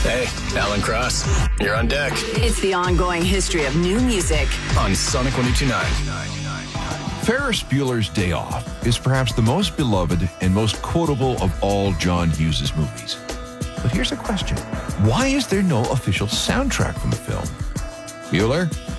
Hey, Alan Cross, you're on deck. It's the ongoing history of new music On Sonic 102.9. Ferris Bueller's Day Off is perhaps the most beloved and most quotable of all John Hughes' movies. But here's a question. Why is there no official soundtrack from the film? Bueller?